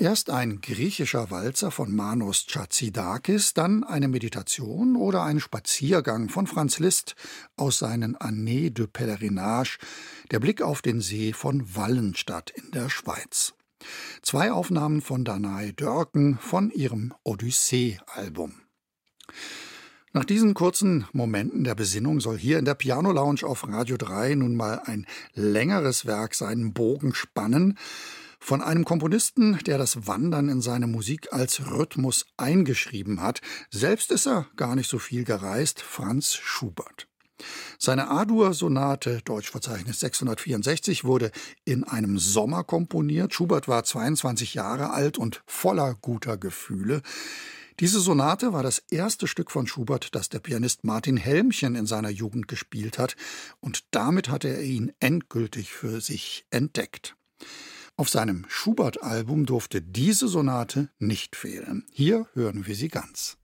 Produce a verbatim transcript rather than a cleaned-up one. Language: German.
Erst ein griechischer Walzer von Manos Chatsidakis, dann eine Meditation oder ein Spaziergang von Franz Liszt aus seinen Années de Pèlerinage, der Blick auf den See von Wallenstadt in der Schweiz. Zwei Aufnahmen von Danae Dörken von ihrem Odyssee-Album. Nach diesen kurzen Momenten der Besinnung soll hier in der Piano Lounge auf Radio drei nun mal ein längeres Werk seinen Bogen spannen. Von einem Komponisten, der das Wandern in seine Musik als Rhythmus eingeschrieben hat. Selbst ist er gar nicht so viel gereist, Franz Schubert. Seine A-Dur-Sonate, Deutschverzeichnis sechshundertvierundsechzig, wurde in einem Sommer komponiert. Schubert war zweiundzwanzig Jahre alt und voller guter Gefühle. Diese Sonate war das erste Stück von Schubert, das der Pianist Martin Helmchen in seiner Jugend gespielt hat. Und damit hatte er ihn endgültig für sich entdeckt. Auf seinem Schubert-Album durfte diese Sonate nicht fehlen. Hier hören wir sie ganz.